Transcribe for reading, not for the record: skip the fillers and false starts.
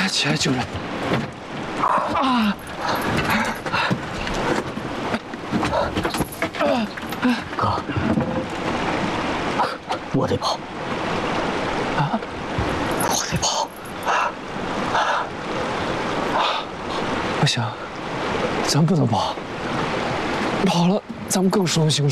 起来救人！啊！ 哥，我得跑。啊！我得跑。 不行，咱不能跑，跑了咱们更说不清